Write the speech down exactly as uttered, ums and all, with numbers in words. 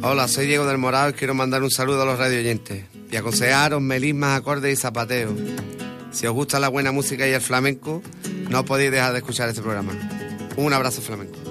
Hola, soy Diego del Morado y quiero mandar un saludo a los radioyentes y aconsejaros melismas, acordes y zapateos. Si os gusta la buena música y el flamenco, no podéis dejar de escuchar este programa. Un abrazo flamenco.